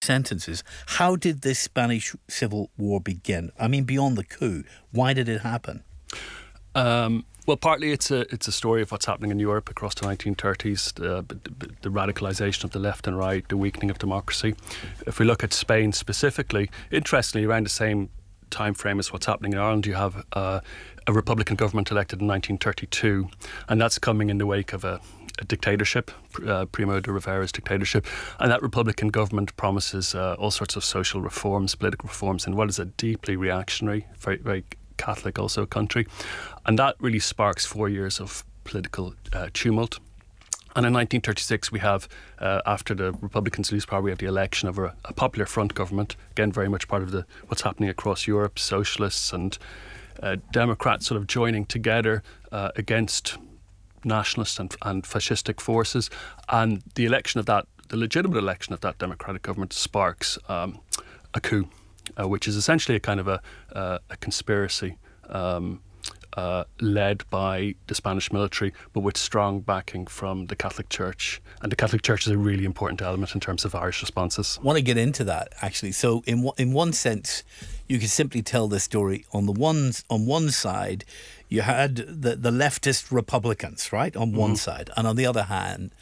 sentences. How did this Spanish Civil War begin? I mean, beyond the coup, why did it happen? Well, partly it's a story of what's happening in Europe across the 1930s, the radicalisation of the left and right, the weakening of democracy. If we look at Spain specifically, interestingly, around the same time frame as what's happening in Ireland, you have a Republican government elected in 1932, and that's coming in the wake of a dictatorship, Primo de Rivera's dictatorship, and that Republican government promises all sorts of social reforms, political reforms, in what is a deeply reactionary, very, very Catholic also country, and that really sparks 4 years of political tumult. And in 1936 we have, after the Republicans lose power, we have the election of a Popular Front government, again very much part of what's happening across Europe, socialists and Democrats sort of joining together against nationalist and fascistic forces, and the legitimate election of that democratic government sparks a coup, which is essentially a kind of a conspiracy led by the Spanish military, but with strong backing from the Catholic Church. And the Catholic Church is a really important element in terms of Irish responses. I want to get into that, actually. So in one sense, you could simply tell this story on one side. You had the leftist Republicans, right, on one side, and on the other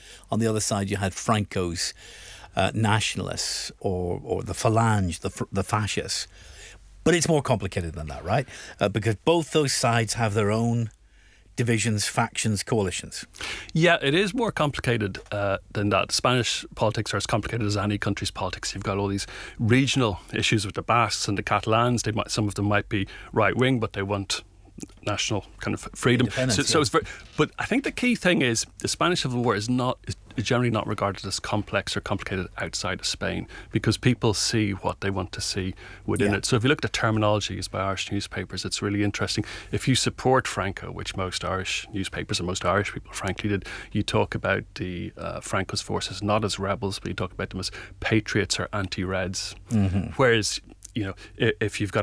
side, you had Franco's nationalists or the Falange, the fascists. But it's more complicated than that, right? Because both those sides have their own divisions, factions, coalitions. Yeah, it is more complicated than that. Spanish politics are as complicated as any country's politics. You've got all these regional issues with the Basques and the Catalans. Some of them might be right-wing, but they want national kind of freedom. So it's but I think the key thing is the Spanish Civil War is generally not regarded as complex or complicated outside of Spain, because people see what they want to see within it. So if you look at the terminology used by Irish newspapers, it's really interesting. If you support Franco, which most Irish newspapers and most Irish people frankly did, you talk about the Franco's forces not as rebels, but you talk about them as patriots or anti-Reds. Whereas if you've got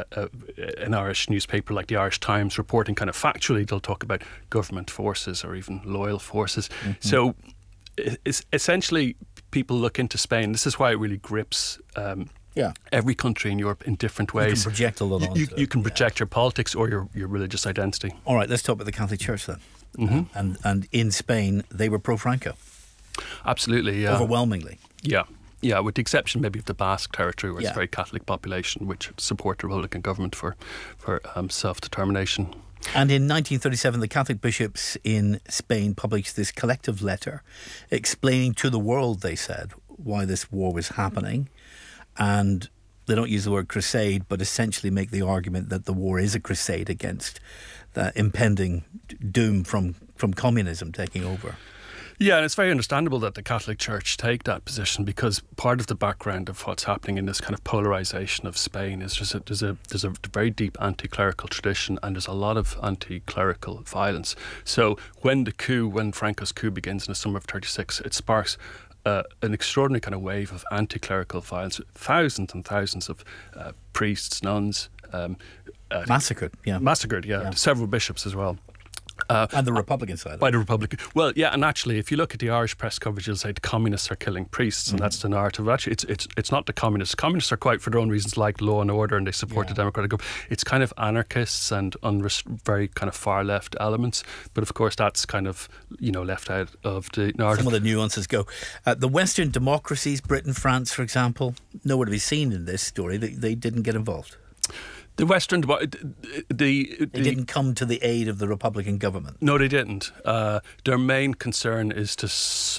an Irish newspaper like the Irish Times reporting kind of factually, they'll talk about government forces or even loyal forces. So it's essentially people look into Spain. This is why it really grips every country in Europe in different ways. You can project a lot onto it. You can project your politics or your religious identity. All right, let's talk about the Catholic Church then. And in Spain, they were pro-Franco. Absolutely, yeah. Overwhelmingly. Yeah, with the exception maybe of the Basque territory, where it's a very Catholic population which support the Republican government for self-determination. And in 1937, the Catholic bishops in Spain published this collective letter explaining to the world, they said, why this war was happening. And they don't use the word crusade, but essentially make the argument that the war is a crusade against the impending doom from communism taking over. Yeah, and it's very understandable that the Catholic Church take that position, because part of the background of what's happening in this kind of polarisation of Spain is there's a very deep anti-clerical tradition, and there's a lot of anti-clerical violence. So when Franco's coup begins in the summer of 36, it sparks an extraordinary kind of wave of anti-clerical violence. Thousands and thousands of priests, nuns massacred. Several bishops as well. And the Republican side. By the Republican. Well, yeah, and actually, if you look at the Irish press coverage, you'll say the communists are killing priests, and that's the narrative. Actually, it's not the communists. Communists are quite, for their own reasons, like law and order, and they support the democratic government. It's kind of anarchists and very kind of far left elements. But of course, that's kind of left out of the narrative. Some of the nuances go. The Western democracies, Britain, France, for example, nowhere to be seen in this story. They didn't get involved. The Western, they didn't come to the aid of the Republican government. No, they didn't. Their main concern is to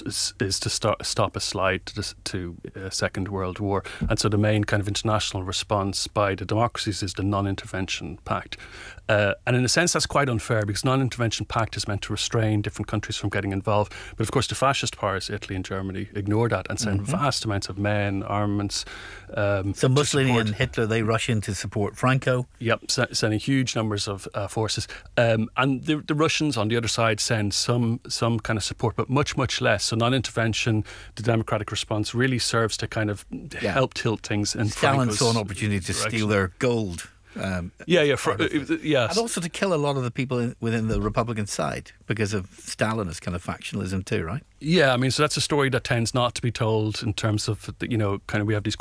stop a slide to a Second World War, and so the main kind of international response by the democracies is the Non-Intervention Pact. And in a sense, that's quite unfair, because Non-Intervention Pact is meant to restrain different countries from getting involved. But of course, the fascist powers, Italy and Germany, ignore that and send vast amounts of men, armaments. So Mussolini and Hitler, they rush in to support Franco. Yep, sending huge numbers of forces. And the Russians, on the other side, send some kind of support, but much, much less. So non-intervention, the democratic response, really serves to kind of help tilt things in Stalin Franco's saw an opportunity to steal their gold. And also to kill a lot of the people within the Republican side because of Stalinist kind of factionalism too, right? Yeah, I mean, so that's a story that tends not to be told in terms of, we have these